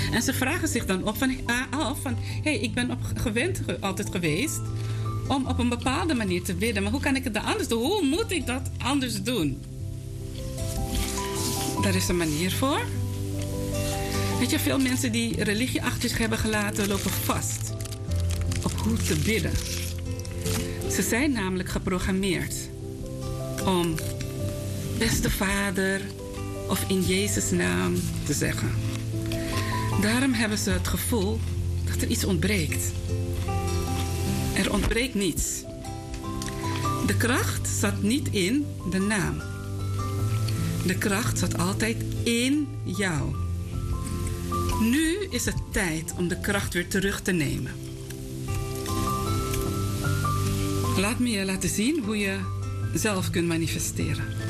En ze vragen zich dan af van... ik ben gewend altijd geweest om op een bepaalde manier te bidden. Maar hoe kan ik het dan anders doen? Hoe moet ik dat anders doen? Daar is een manier voor. Weet je, veel mensen die religie achter zich hebben gelaten... lopen vast op hoe te bidden. Ze zijn namelijk geprogrammeerd om beste Vader of in Jezus' naam te zeggen. Daarom hebben ze het gevoel dat er iets ontbreekt. Er ontbreekt niets. De kracht zat niet in de naam. De kracht zat altijd in jou. Nu is het tijd om de kracht weer terug te nemen. Laat me je laten zien hoe je zelf kunt manifesteren.